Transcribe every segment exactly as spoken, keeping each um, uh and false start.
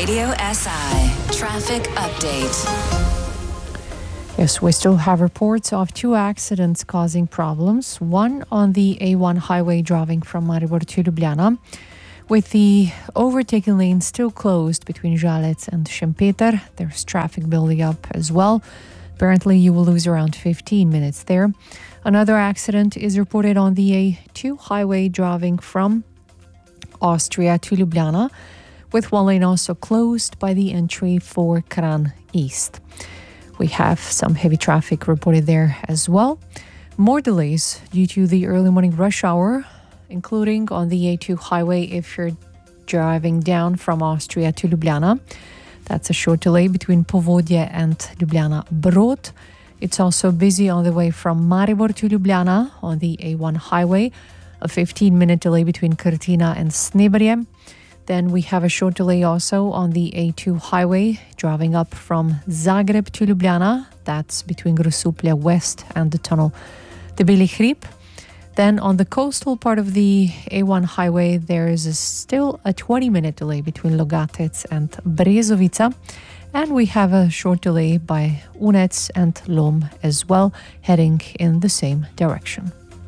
Radio S I Traffic Update. Yes, we still have reports of two accidents causing problems. One on the A one highway driving from Maribor to Ljubljana, with the overtaking lane still closed between Žalec and Šempeter. There's traffic building up as well. Apparently, you will lose around fifteen minutes there. Another accident is reported on the A two highway driving from Austria to Ljubljana, with one lane also closed by the entry for Kranj East. We have some heavy traffic reported there as well. More delays due to the early morning rush hour, including on the A two highway if you're driving down from Austria to Ljubljana. That's a short delay between Povodje and Ljubljana Brod. It's also busy on the way from Maribor to Ljubljana on the A one highway, a fifteen-minute delay between Krtina and Sneberje. Then we have a short delay also on the A two highway driving up from Zagreb to Ljubljana. That's between Grosuplje West and the tunnel Debeli Hrib. Then on the coastal part of the A one highway, there is a still a twenty-minute delay between Logatec and Brezovica. And we have a short delay by Unec and Lom as well, heading in the same direction.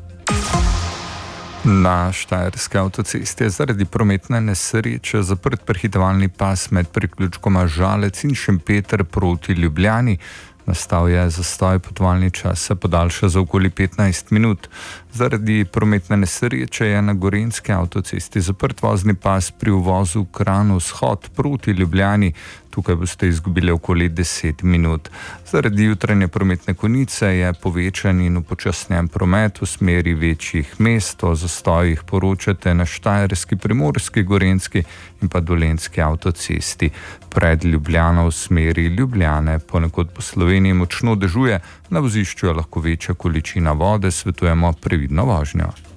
Na Štajerski avtocesti je zaradi prometne nesreče zaprt prehitevalni pas med priključkoma Žalec in Šempeter proti Ljubljani. Nastal je zastoj, potovalni čas se podaljša za okoli petnajst minut. Zaradi prometne nesreče je na Gorenjski avtocesti zaprt vozni pas pri uvozu Kranj Vzhod proti Ljubljani. Tukaj boste izgubili okoli deset minut. Zaradi jutranje prometne konice je povečan in upočasnjen promet v smeri večjih mest. O zastojih poročate na Štajerski, Primorski, Gorenjski in pa Dolenjski avtocesti. Pred Ljubljano v smeri Ljubljane ponekod po Sloveniji močno dežuje, na vozišču je lahko večja količina vode, svetujemo previdno vožnjo.